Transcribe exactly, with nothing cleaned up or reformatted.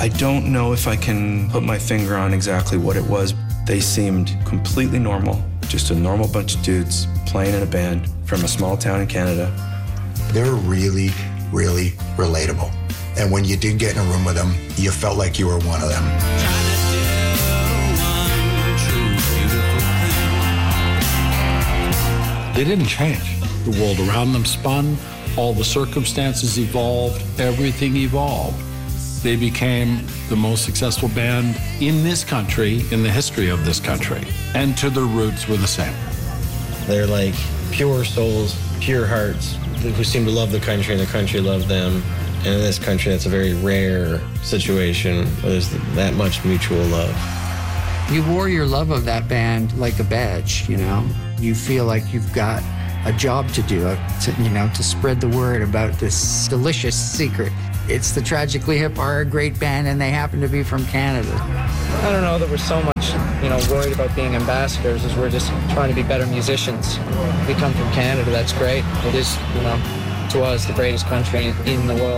I don't know if I can put my finger on exactly what it was. They seemed completely normal, just a normal bunch of dudes playing in a band from a small town in Canada. They're really, really relatable. And when you did get in a room with them, you felt like you were one of them. They didn't change. The world around them spun, all the circumstances evolved, everything evolved. They became the most successful band in this country, in the history of this country. And to their roots were the same. They're like pure souls, pure hearts, who seem to love the country and the country loved them. And in this country, that's a very rare situation where there's that much mutual love. You wore your love of that band like a badge, you know? You feel like you've got a job to do, to, you know, to spread the word about this delicious secret. It's the Tragically Hip are a great band, and they happen to be from Canada. I don't know that we're so much, you know, worried about being ambassadors as we're just trying to be better musicians. We come from Canada, that's great. It is, you know, to us, the greatest country in the world.